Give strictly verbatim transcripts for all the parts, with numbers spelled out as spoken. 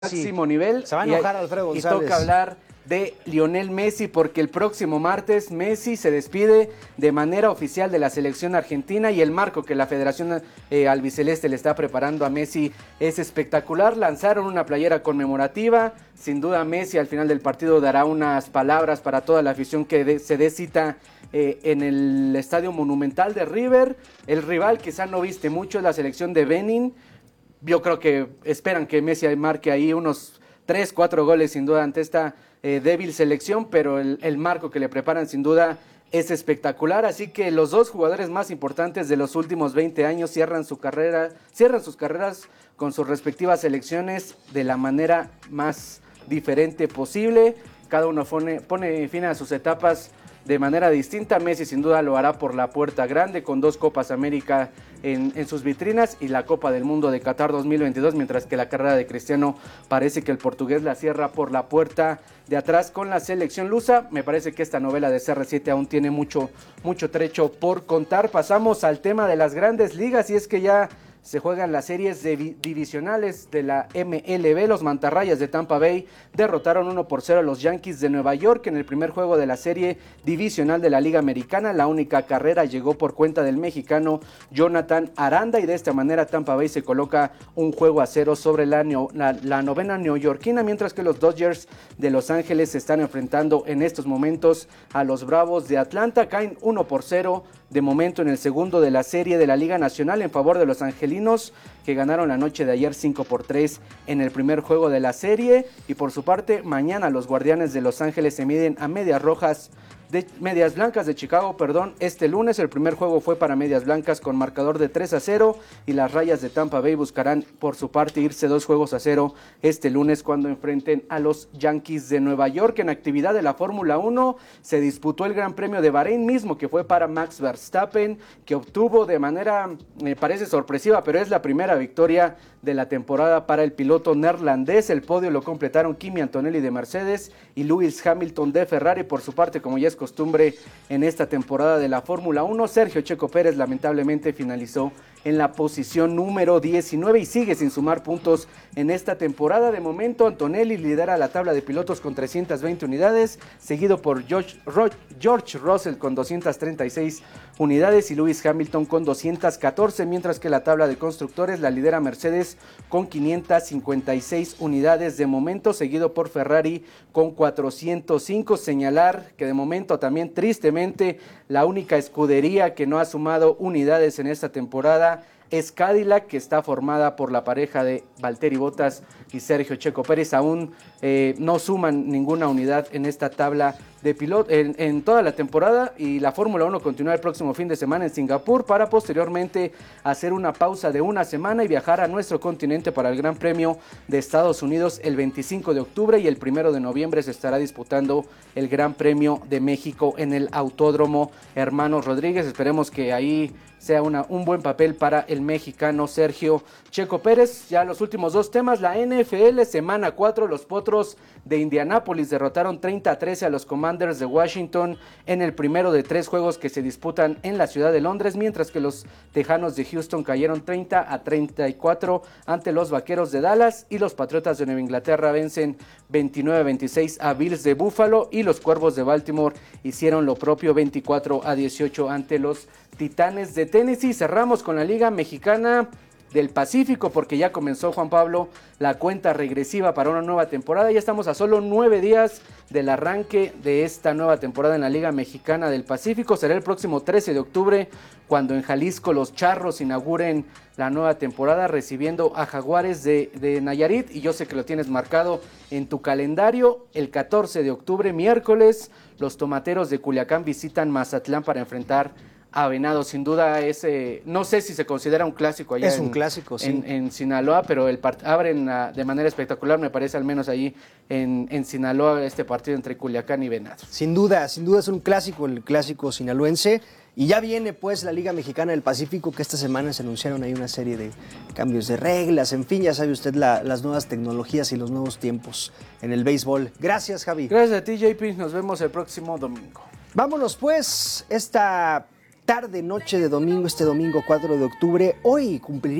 máximo nivel. Se va a enojar y, Alfredo González. Y toca hablar de Lionel Messi porque el próximo martes Messi se despide de manera oficial de la selección argentina y el marco que la Federación eh, Albiceleste le está preparando a Messi es espectacular. Lanzaron una playera conmemorativa. Sin duda Messi al final del partido dará unas palabras para toda la afición que de, se dé cita eh, en el Estadio Monumental de River. El rival quizá no viste mucho es la selección de Benin. Yo creo que esperan que Messi marque ahí unos tres, cuatro goles sin duda ante esta eh, débil selección, pero el, el marco que le preparan sin duda es espectacular, así que los dos jugadores más importantes de los últimos veinte años cierran su carrera, cierran sus carreras con sus respectivas selecciones de la manera más diferente posible. Cada uno pone, pone fin a sus etapas de manera distinta. Messi sin duda lo hará por la puerta grande con dos Copas América en, en sus vitrinas y la Copa del Mundo de Qatar dos mil veintidós, mientras que la carrera de Cristiano parece que el portugués la cierra por la puerta de atrás con la selección lusa. Me parece que esta novela de C R siete aún tiene mucho, mucho trecho por contar. Pasamos al tema de las grandes ligas y es que ya se juegan las series de divisionales de la M L B. Los mantarrayas de Tampa Bay derrotaron uno por cero a los Yankees de Nueva York en el primer juego de la serie divisional de la Liga Americana. La única carrera llegó por cuenta del mexicano Jonathan Aranda y de esta manera Tampa Bay se coloca un juego a cero sobre la, la, la novena neoyorquina, mientras que los Dodgers de Los Ángeles se están enfrentando en estos momentos a los Bravos de Atlanta. Caen uno por cero de momento en el segundo de la serie de la Liga Nacional en favor de los angelinos, que ganaron la noche de ayer cinco por tres en el primer juego de la serie. Y por su parte, mañana los Guardianes de Los Ángeles se miden a Medias Rojas de Medias Blancas de Chicago, perdón, este lunes. El primer juego fue para Medias Blancas con marcador de tres a cero y las Rayas de Tampa Bay buscarán por su parte irse dos juegos a cero este lunes cuando enfrenten a los Yankees de Nueva York. En actividad de la Fórmula uno se disputó el Gran Premio de Bahrein mismo, que fue para Max Verstappen, que obtuvo de manera, me parece sorpresiva, pero es la primera victoria de la temporada para el piloto neerlandés. El podio lo completaron Kimi Antonelli de Mercedes y Lewis Hamilton de Ferrari. Por su parte, como ya es costumbre en esta temporada de la Fórmula uno, Sergio Checo Pérez lamentablemente finalizó en la posición número diecinueve y sigue sin sumar puntos en esta temporada. De momento, Antonelli lidera la tabla de pilotos con trescientas veinte unidades, seguido por George, Ro- George Russell con doscientas treinta y seis unidades y Lewis Hamilton con doscientas catorce, mientras que la tabla de constructores la lidera Mercedes con quinientas cincuenta y seis unidades de momento, seguido por Ferrari con cuatrocientos cinco. Señalar que de momento también tristemente la única escudería que no ha sumado unidades en esta temporada es Cadillac, que está formada por la pareja de Valtteri Bottas y Sergio Checo Pérez. Aún eh, no suman ninguna unidad en esta tabla de pilotos en, en toda la temporada, y la Fórmula uno continúa el próximo fin de semana en Singapur para posteriormente hacer una pausa de una semana y viajar a nuestro continente para el Gran Premio de Estados Unidos el veinticinco de octubre, y el primero de noviembre se estará disputando el Gran Premio de México en el Autódromo Hermanos Rodríguez. Esperemos que ahí sea una, un buen papel para el mexicano Sergio Checo Pérez. Ya los últimos dos temas, la N F L, semana cuatro, los Potros de Indianápolis derrotaron treinta a trece a los Commanders de Washington en el primero de tres juegos que se disputan en la ciudad de Londres, mientras que los Tejanos de Houston cayeron treinta a treinta y cuatro ante los Vaqueros de Dallas, y los Patriotas de Nueva Inglaterra vencen veintinueve a veintiséis a Bills de Buffalo, y los Cuervos de Baltimore hicieron lo propio veinticuatro a dieciocho ante los Titanes de Tennessee. Cerramos con la Liga Mexicana del Pacífico porque ya comenzó, Juan Pablo, la cuenta regresiva para una nueva temporada. Ya estamos a solo nueve días del arranque de esta nueva temporada en la Liga Mexicana del Pacífico. Será el próximo trece de octubre cuando en Jalisco los Charros inauguren la nueva temporada recibiendo a Jaguares de, de Nayarit, y yo sé que lo tienes marcado en tu calendario. El catorce de octubre, miércoles, los Tomateros de Culiacán visitan Mazatlán para enfrentar a Venados. Sin duda ese, no sé si se considera un clásico allá es en, un clásico, sí. en, en Sinaloa, pero el part, abren a, de manera espectacular, me parece, al menos allí en, en Sinaloa, este partido entre Culiacán y Venados. Sin duda, sin duda es un clásico, el clásico sinaloense. Y ya viene pues la Liga Mexicana del Pacífico, que esta semana se anunciaron ahí una serie de cambios de reglas, en fin, ya sabe usted la, las nuevas tecnologías y los nuevos tiempos en el béisbol. Gracias, Javi. Gracias a ti, J P, nos vemos el próximo domingo. Vámonos pues, esta tarde, noche de domingo, este domingo cuatro de octubre, hoy cumpliría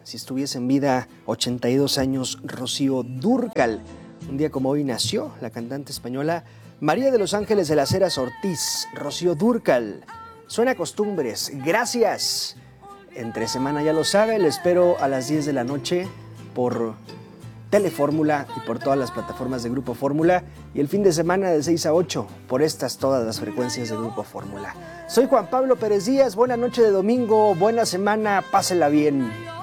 si estuviese en vida, ochenta y dos años, Rocío Dúrcal. Un día como hoy nació la cantante española María de los Ángeles de las Heras Ortiz, Rocío Dúrcal. Suena Costumbres, gracias. Entre semana ya lo sabe, le espero a las diez de la noche por Telefórmula y por todas las plataformas de Grupo Fórmula, y el fin de semana de seis a ocho por estas todas las frecuencias de Grupo Fórmula. Soy Juan Pablo Pérez Díaz, buena noche de domingo, buena semana, pásela bien.